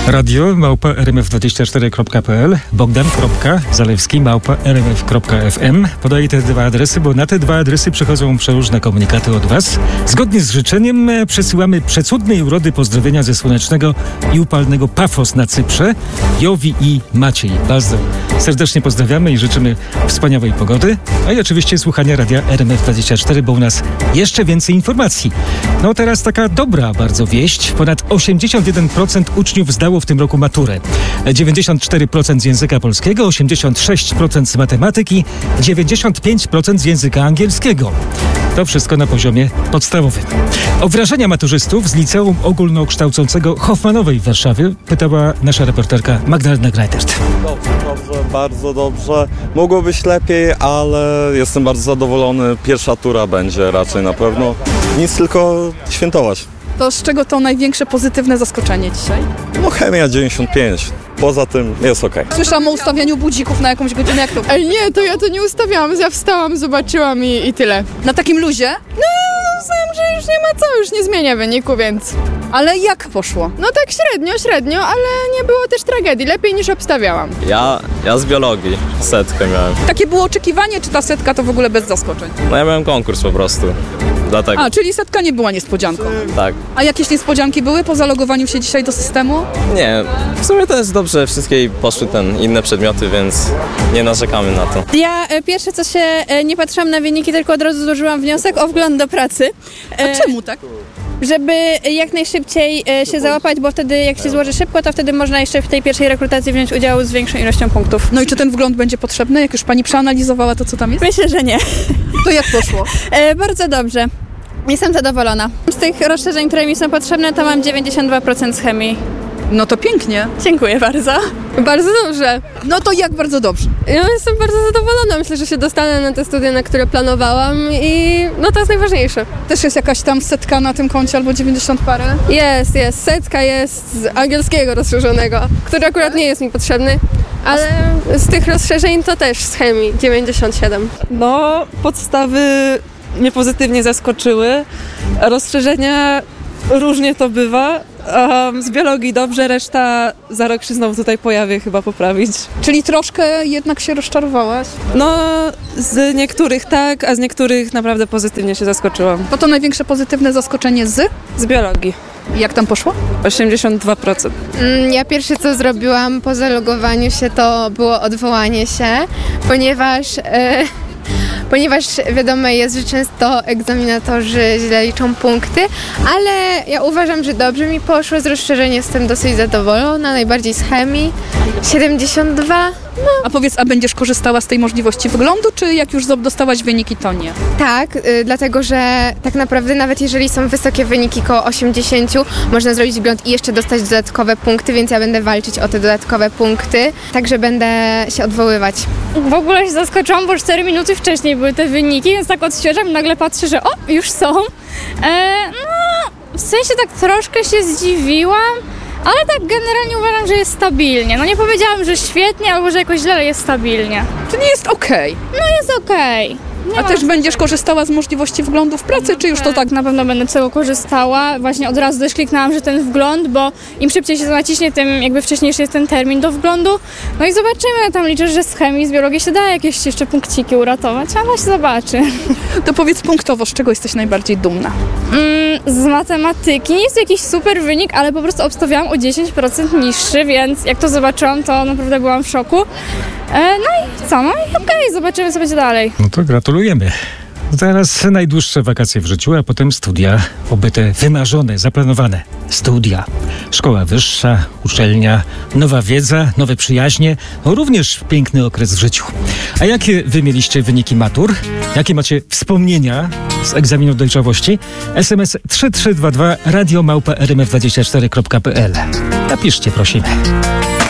radio@rmf24.pl, bogdan.zalewski@rmf.fm. Podaję te dwa adresy, bo na te dwa adresy przychodzą przeróżne komunikaty od Was. Zgodnie z życzeniem przesyłamy przecudnej urody pozdrowienia ze słonecznego i upalnego Pafos na Cyprze, Jowi i Maciej. Bardzo serdecznie pozdrawiamy i życzymy wspaniałej pogody, a i oczywiście słuchania radia RMF24, bo u nas jeszcze więcej informacji. No teraz taka dobra bardzo wieść. Ponad 81% uczniów zdało w tym roku maturę. 94% z języka polskiego, 86% z matematyki, 95% z języka angielskiego. To wszystko na poziomie podstawowym. O wrażenia maturzystów z Liceum Ogólnokształcącego Hoffmanowej w Warszawie pytała nasza reporterka Magdalena Greitert. Dobrze, bardzo dobrze. Mogło być lepiej, ale jestem bardzo zadowolony. Pierwsza tura będzie raczej na pewno. Nic, tylko świętować. To z czego to największe pozytywne zaskoczenie dzisiaj? No chemia 95. Poza tym jest okej. Słyszałam o ustawianiu budzików na jakąś godzinę, jak to? Nie, to ja to nie ustawiałam. Ja wstałam, zobaczyłam i tyle. Na takim luzie? No, uznałam, że już nie ma co, już nie zmienia wyniku, więc... Ale jak poszło? No tak średnio, ale nie było też tragedii. Lepiej niż obstawiałam. Ja z biologii setkę miałem. Takie było oczekiwanie, czy ta setka to w ogóle bez zaskoczeń? No ja miałem konkurs po prostu. Dlatego. A, czyli setka nie była niespodzianką. Tak. A jakieś niespodzianki były po zalogowaniu się dzisiaj do systemu? Nie, w sumie to jest dobrze. Wszystkie poszły inne przedmioty, więc nie narzekamy na to. Ja pierwsze co się nie patrzyłam na wyniki, tylko od razu złożyłam wniosek o wgląd do pracy. A czemu tak? Żeby jak najszybciej się załapać, bo wtedy jak się złoży szybko, to wtedy można jeszcze w tej pierwszej rekrutacji wziąć udział z większą ilością punktów. No i czy ten wgląd będzie potrzebny, jak już pani przeanalizowała to, co tam jest? Myślę, że nie. To jak poszło? Bardzo dobrze. Jestem zadowolona. Z tych rozszerzeń, które mi są potrzebne, to mam 92% z chemii. No to pięknie. Dziękuję bardzo. Bardzo dobrze. No to jak bardzo dobrze? Ja jestem bardzo zadowolona. Myślę, że się dostanę na te studia, na które planowałam i no to jest najważniejsze. Też jest jakaś tam setka na tym koncie albo 90 parę? Jest. Setka jest z angielskiego rozszerzonego, który akurat nie jest mi potrzebny, ale z tych rozszerzeń to też z chemii 97. No, podstawy mnie pozytywnie zaskoczyły. Rozszerzenia różnie to bywa. Z biologii dobrze, reszta za rok się znowu tutaj pojawię, chyba poprawić. Czyli troszkę jednak się rozczarowałaś? No, z niektórych tak, a z niektórych naprawdę pozytywnie się zaskoczyłam. To największe pozytywne zaskoczenie z? Z biologii. Jak tam poszło? 82%. Ja pierwsze co zrobiłam po zalogowaniu się to było odwołanie się, ponieważ wiadomo jest, że często egzaminatorzy źle liczą punkty, ale ja uważam, że dobrze mi poszło, z rozszerzenia jestem dosyć zadowolona, najbardziej z chemii. 72. A powiedz, a będziesz korzystała z tej możliwości wglądu, czy jak już dostałaś wyniki, to nie? Tak, dlatego że tak naprawdę nawet jeżeli są wysokie wyniki koło 80, można zrobić wgląd i jeszcze dostać dodatkowe punkty, więc ja będę walczyć o te dodatkowe punkty, także będę się odwoływać. W ogóle się zaskoczyłam, bo 4 minuty wcześniej były te wyniki, więc tak odświeżam i nagle patrzę, że już są. W sensie tak troszkę się zdziwiłam, ale tak generalnie uważam, że jest stabilnie. No nie powiedziałam, że świetnie albo że jakoś źle, ale jest stabilnie. Czyli jest okej. No jest okej. A też będziesz korzystała z możliwości wglądu w pracy, czy już to tak? Na pewno będę z tego korzystała. Właśnie od razu też kliknęłam, że ten wgląd, bo im szybciej się to naciśnie, tym jakby wcześniejszy jest ten termin do wglądu. No i zobaczymy, tam liczę, że z chemii, z biologii się da jakieś jeszcze punkciki uratować, ale się zobaczy. To powiedz punktowo, z czego jesteś najbardziej dumna? Z matematyki nie jest jakiś super wynik, ale po prostu obstawiałam o 10% niższy, więc jak to zobaczyłam, to naprawdę byłam w szoku. No i co? No i okej, zobaczymy, co będzie dalej. No to gratulujemy. Teraz najdłuższe wakacje w życiu, a potem studia, oby te wymarzone, zaplanowane studia. Szkoła wyższa, uczelnia, nowa wiedza, nowe przyjaźnie, również piękny okres w życiu. A jakie wy mieliście wyniki matur? Jakie macie wspomnienia z egzaminu dojrzałości? SMS 3322 radio@rmf24.pl. Napiszcie, prosimy.